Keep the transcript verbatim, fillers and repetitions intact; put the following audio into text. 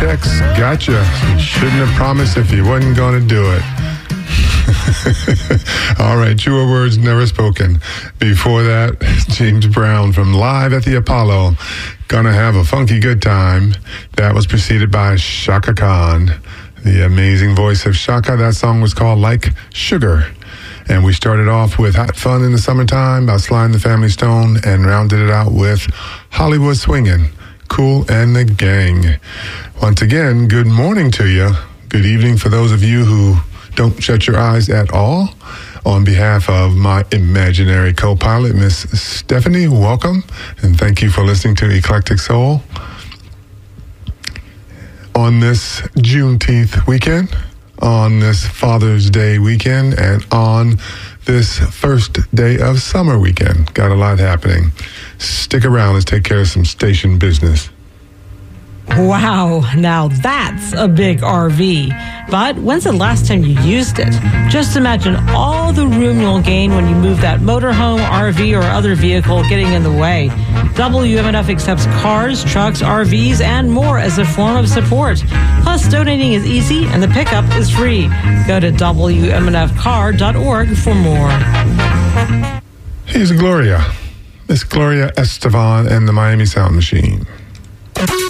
text, gotcha. You shouldn't have promised if you wasn't going to do it. All right, truer words never spoken. Before that, James Brown from Live at the Apollo. Gonna have a funky good time. That was preceded by Chaka Khan, the amazing voice of Chaka. That song was called Like Sugar. And we started off with Hot Fun in the Summertime by Sly and the Family Stone and rounded it out with Hollywood Swingin', Kool and the Gang. Once again, good morning to you. Good evening for those of you who don't shut your eyes at all. On behalf of my imaginary co-pilot, Miss Stephanie, welcome, and thank you for listening to Eclectic Soul. On this Juneteenth weekend, on this Father's Day weekend, and on this first day of summer weekend. Got a lot happening. Stick around, let's take care of some station business. Wow, now that's a big R V. But when's the last time you used it? Just imagine all the room you'll gain when you move that motorhome, R V, or other vehicle getting in the way. W M N F accepts cars, trucks, R Vs, and more as a form of support. Plus, donating is easy and the pickup is free. Go to W M N F car dot org for more. Here's Gloria. Miss Gloria Estefan and the Miami Sound Machine.